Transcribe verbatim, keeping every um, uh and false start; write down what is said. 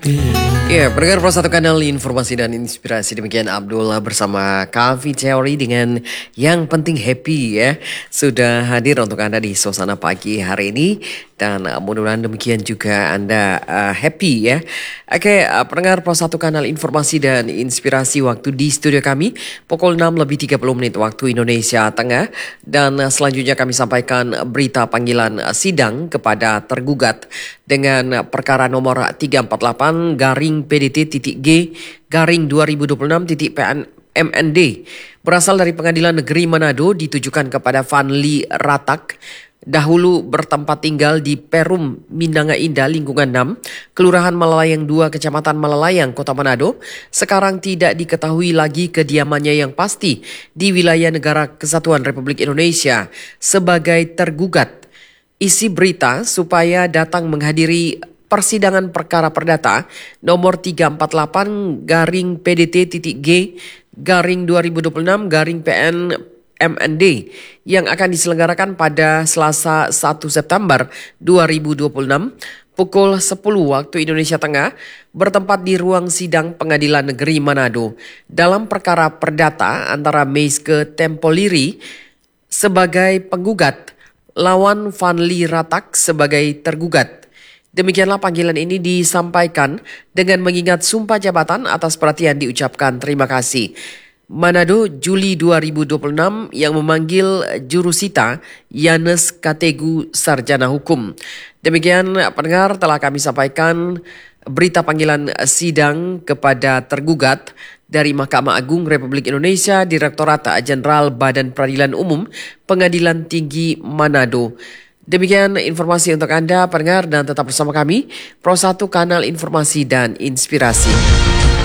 Ya, pendengar Pro satu Kanal Informasi dan Inspirasi. Demikian Abdullah bersama Coffee Theory dengan yang penting happy ya. Sudah hadir untuk Anda di suasana pagi hari ini. Dan uh, mudah-mudahan demikian juga Anda uh, happy ya. Oke, uh, pendengar Pro satu Kanal Informasi dan Inspirasi, waktu di studio kami pukul enam lebih tiga puluh menit waktu Indonesia Tengah. Dan uh, selanjutnya kami sampaikan berita panggilan uh, sidang kepada tergugat dengan uh, perkara nomor tiga empat delapan garing P D T titik G garing dua ribu dua puluh enam titik P N M N D berasal dari Pengadilan Negeri Manado, ditujukan kepada Vanli Ratak, dahulu bertempat tinggal di Perum Minanga Indah lingkungan enam, Kelurahan Malalayang dua, Kecamatan Malalayang, Kota Manado. Sekarang tidak diketahui lagi kediamannya yang pasti di wilayah Negara Kesatuan Republik Indonesia sebagai tergugat. Isi berita supaya datang menghadiri persidangan perkara perdata nomor tiga empat delapan garing P D T titik G garing dua ribu dua puluh enam garing P N M N D yang akan diselenggarakan pada Selasa satu September dua ribu dua puluh enam pukul sepuluh waktu Indonesia Tengah, bertempat di ruang sidang Pengadilan Negeri Manado dalam perkara perdata antara Meiske Tempoliri sebagai penggugat lawan Vanli Ratak sebagai tergugat. Demikianlah panggilan ini disampaikan dengan mengingat sumpah jabatan. Atas perhatian diucapkan terima kasih. Manado, Juli dua ribu dua puluh enam, yang memanggil jurusita Yanes Kategu, Sarjana Hukum. Demikian pendengar, telah kami sampaikan berita panggilan sidang kepada tergugat dari Mahkamah Agung Republik Indonesia, Direktorat Jenderal Badan Peradilan Umum, Pengadilan Tinggi Manado. Demikian informasi untuk Anda pendengar, dan tetap bersama kami Pro satu Kanal Informasi dan Inspirasi.